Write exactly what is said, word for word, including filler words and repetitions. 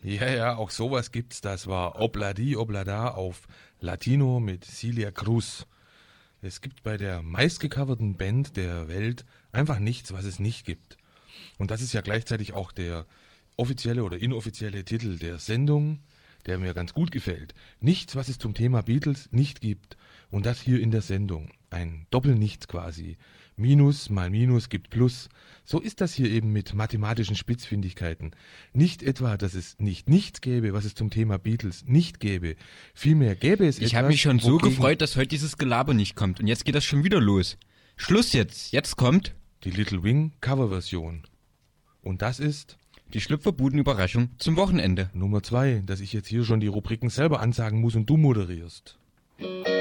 Ja, ja, auch sowas gibt's. Das war Obladi Oblada auf Latino mit Celia Cruz. Es gibt bei der meistgecoverten Band der Welt einfach nichts, was es nicht gibt. Und das ist ja gleichzeitig auch der offizielle oder inoffizielle Titel der Sendung, der mir ganz gut gefällt. Nichts, was es zum Thema Beatles nicht gibt. Und das hier in der Sendung. Ein Doppelnichts quasi. Minus mal Minus gibt Plus. So ist das hier eben mit mathematischen Spitzfindigkeiten. Nicht etwa, dass es nicht nichts gäbe, was es zum Thema Beatles nicht gäbe. Vielmehr gäbe es etwas... Ich habe mich schon so wogegen gefreut, dass heute dieses Gelaber nicht kommt. Und jetzt geht das schon wieder los. Schluss jetzt. Jetzt kommt die Little Wing Coverversion. Und das ist die Schlüpferbuden-Überraschung zum Wochenende. Nummer zwei, dass ich jetzt hier schon die Rubriken selber ansagen muss und du moderierst.